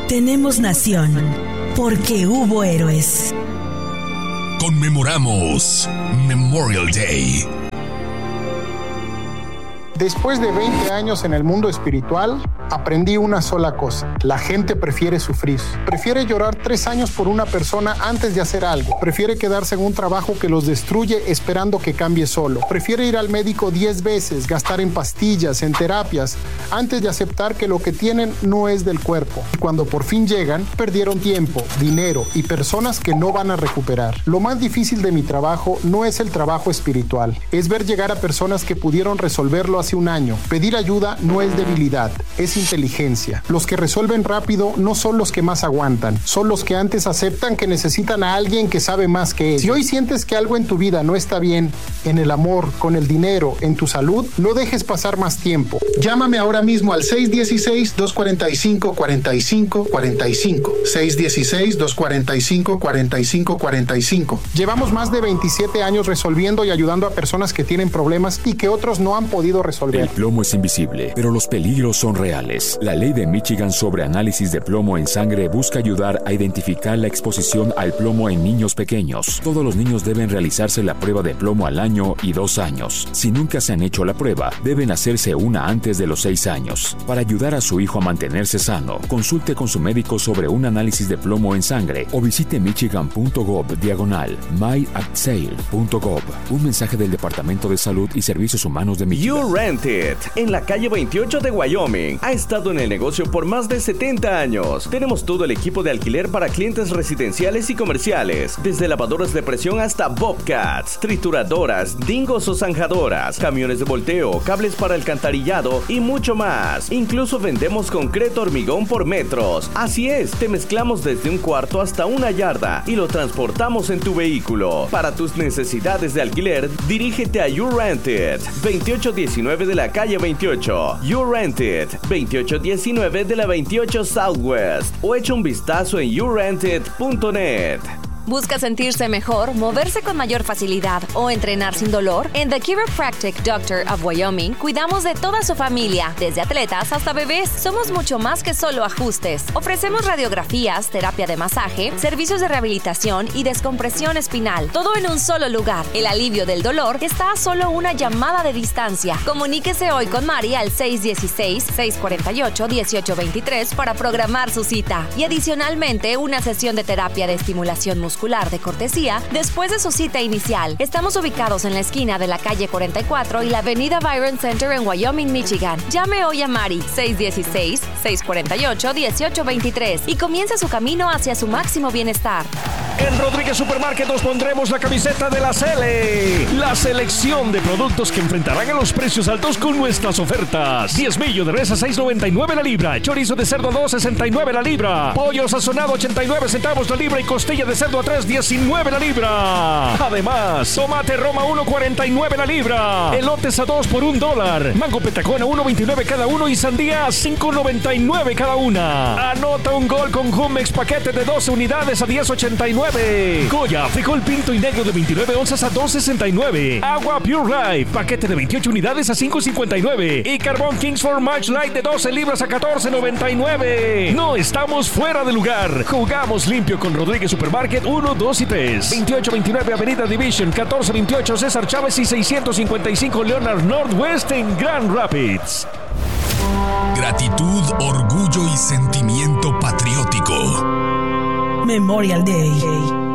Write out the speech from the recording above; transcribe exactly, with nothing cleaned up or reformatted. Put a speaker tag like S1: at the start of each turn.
S1: Tenemos nación, porque hubo héroes.
S2: Conmemoramos Memorial Day.
S3: Después de veinte años en el mundo espiritual, aprendí una sola cosa. La gente prefiere sufrir. Prefiere llorar tres años por una persona antes de hacer algo. Prefiere quedarse en un trabajo que los destruye esperando que cambie solo. Prefiere ir al médico diez veces, gastar en pastillas, en terapias, antes de aceptar que lo que tienen no es del cuerpo. Y cuando por fin llegan, perdieron tiempo, dinero y personas que no van a recuperar. Lo más difícil de mi trabajo no es el trabajo espiritual. Es ver llegar a personas que pudieron resolverlo hace un año. Pedir ayuda no es debilidad, es inteligencia. Los que resuelven rápido no son los que más aguantan, son los que antes aceptan que necesitan a alguien que sabe más que ellos. Si hoy sientes que algo en tu vida no está bien, en el amor, con el dinero, en tu salud, no dejes pasar más tiempo. Llámame ahora mismo al seis uno seis, dos cuatro cinco, cuatro cinco cuatro cinco. seis uno seis, dos cuatro cinco, cuatro cinco cuatro cinco. Llevamos más de veintisiete años resolviendo y ayudando a personas que tienen problemas y que otros no han podido resolver.
S4: El plomo es invisible, pero los peligros son reales. La ley de Michigan sobre análisis de plomo en sangre busca ayudar a identificar la exposición al plomo en niños pequeños. Todos los niños deben realizarse la prueba de plomo al año y dos años. Si nunca se han hecho la prueba, deben hacerse una antes de los seis años. Para ayudar a su hijo a mantenerse sano, consulte con su médico sobre un análisis de plomo en sangre o visite michigan.gov diagonal myapsale.gov. Un mensaje del Departamento de Salud y Servicios Humanos de Michigan.
S5: You Rented, en la calle veintiocho de Wyoming. Ha estado en el negocio por más de setenta años. Tenemos todo el equipo de alquiler para clientes residenciales y comerciales, desde lavadoras de presión hasta Bobcats, trituradoras, dingos o zanjadoras, camiones de volteo, cables para alcantarillado y mucho más. Incluso vendemos concreto hormigón por metros. Así es, te mezclamos desde un cuarto hasta una yarda y lo transportamos en tu vehículo. Para tus necesidades de alquiler, dirígete a You Rented, veintiocho diecinueve de la calle veintiocho. You Rented, veintiocho diecinueve de la veintiocho Southwest, o echa un vistazo en you rented punto net.
S6: ¿Busca sentirse mejor, moverse con mayor facilidad o entrenar sin dolor? En The Chiropractic Doctor of Wyoming cuidamos de toda su familia, desde atletas hasta bebés. Somos mucho más que solo ajustes. Ofrecemos radiografías, terapia de masaje, servicios de rehabilitación y descompresión espinal, todo en un solo lugar. El alivio del dolor está a solo una llamada de distancia. Comuníquese hoy con Mari al seis uno seis, seis cuatro ocho, uno ocho dos tres para programar su cita. Y adicionalmente, una sesión de terapia de estimulación muscular de cortesía después de su cita inicial. Estamos ubicados en la esquina de la calle cuarenta y cuatro y la avenida Byron Center en Wyoming, Michigan. Llame hoy a Mari seis uno seis, seis cuatro ocho, uno ocho dos tres y comience su camino hacia su máximo bienestar.
S7: En Rodríguez Supermarket nos pondremos la camiseta de la Cele, la selección de productos que enfrentarán a los precios altos con nuestras ofertas. diezmillo de res a seis noventa y nueve la libra, chorizo de cerdo a dos sesenta y nueve la libra, pollo sazonado ochenta y nueve centavos la libra y costilla de cerdo a tres diecinueve la libra. Además, tomate Roma uno cuarenta y nueve la libra, elotes a dos por un dólar, mango petacón a uno veintinueve cada uno y sandía a cinco noventa y nueve cada una. Anota un gol con Jumex paquete de doce unidades a diez ochenta y nueve. Goya, frijol pinto y negro de veintinueve onzas a dos sesenta y nueve. Agua Pure Life, paquete de veintiocho unidades a cinco cincuenta y nueve. Y carbón Kingsford March Light de doce libras a catorce noventa y nueve. No estamos fuera de lugar. Jugamos limpio con Rodríguez Supermarket uno, dos y tres. veintiocho veintinueve Avenida Division, catorce veintiocho César Chávez y seiscientos cincuenta y cinco Leonard Northwest en Grand Rapids.
S2: Gratitud, orgullo y sentimiento patriótico.
S1: Memorial Day.